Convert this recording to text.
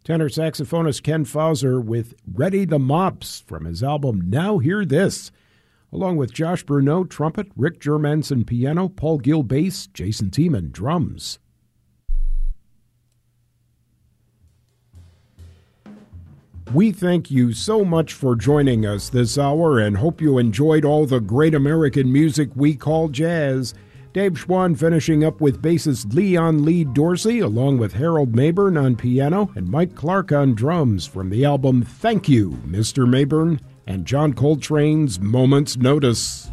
Tenor saxophonist Ken Fauser with Ready the Mops from his album Now Hear This, along with Josh Bruneau, trumpet, Rick Germanson, piano, Paul Gill, bass, Jason Tiemann, drums. We thank you so much for joining us this hour and hope you enjoyed all the great American music we call jazz. Dave Schwann finishing up with bassist Leon Lee Dorsey, along with Harold Mabern on piano and Mike Clark on drums from the album Thank You, Mr. Mabern, and John Coltrane's Moment's Notice.